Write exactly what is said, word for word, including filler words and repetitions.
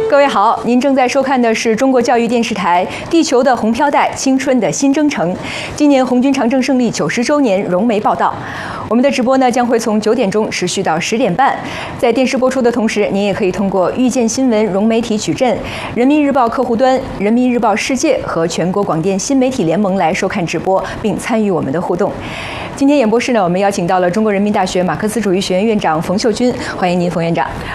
各位好，您正在收看的是中国教育电视台《地球的红飘带，青春的新征程》。今年红军长征胜利九十周年融媒报道。我们的直播呢将会从九点钟持续到十点半。在电视播出的同时，您也可以通过遇见新闻融媒体矩阵、人民日报客户端、人民日报世界和全国广电新媒体联盟来收看直播，并参与我们的互动。今天演播室呢，我们邀请到了中国人民大学马克思主义学院院长冯秀军，欢迎您，冯院长。